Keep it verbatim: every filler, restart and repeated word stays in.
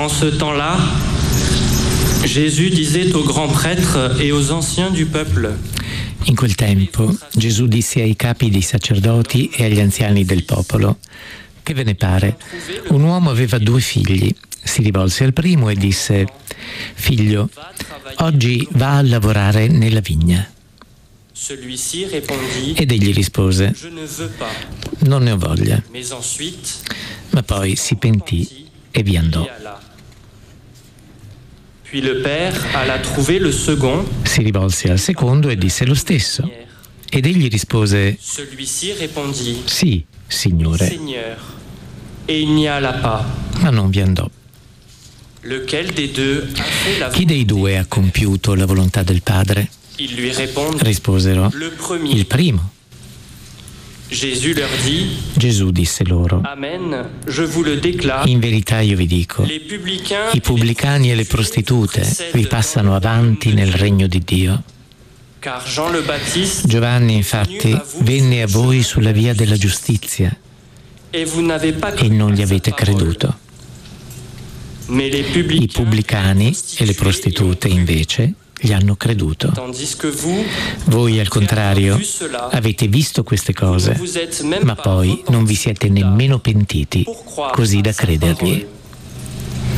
En ce temps-là, Jésus disait aux grands prêtres et aux anciens du peuple: In quel tempo Gesù disse ai capi dei sacerdoti e agli anziani del popolo: che ve ne pare? Un uomo aveva due figli. Si rivolse al primo e disse: figlio, oggi va a lavorare nella vigna. Celui-ci répondit: Ed egli rispose: Je ne veux pas. non ne ho voglia. Mais ensuite, Ma poi si pentì e vi andò. Puis le père alla trouver le second. Si rivolse al secondo e disse lo stesso. Ed egli rispose: Celui-ci répondit: sì, signore. Seigneur. Et il n'y alla pas. Ma non vi andò. Lequel des deux a fait la Chi dei due ha compiuto la volontà del Padre? Ils lui répondent: Risposero: Le premier. il primo. Jésus leur dit: Gesù disse loro: Amen, je vous le déclare. in verità io vi dico, Les publicains i pubblicani e le prostitute vi passano avanti nel regno di Dio. Car Jean le Baptiste Giovanni infatti venne a voi sulla via della giustizia et vous n'avez pas e non gli cru à sa avete parole. creduto. Mais les I publicains pubblicani e le prostitute invece gli hanno creduto. tandis que vous, Voi al contrario vu cela, avete visto queste ne cose, vous êtes même ma pas poi non vi siete nemmeno pentiti, pour croire così à da sa credergli. parole.